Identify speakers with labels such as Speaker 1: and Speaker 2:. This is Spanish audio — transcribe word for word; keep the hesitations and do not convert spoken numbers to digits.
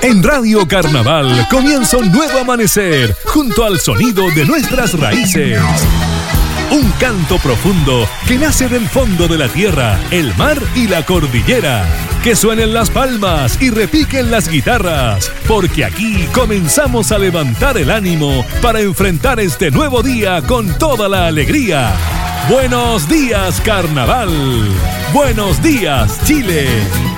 Speaker 1: En Radio Carnaval comienza un nuevo amanecer junto al sonido de nuestras raíces. Un canto profundo que nace del fondo de la tierra, el mar y la cordillera. Que suenen las palmas y repiquen las guitarras, porque aquí comenzamos a levantar el ánimo para enfrentar este nuevo día con toda la alegría. Buenos días, Carnaval. Buenos días, Chile.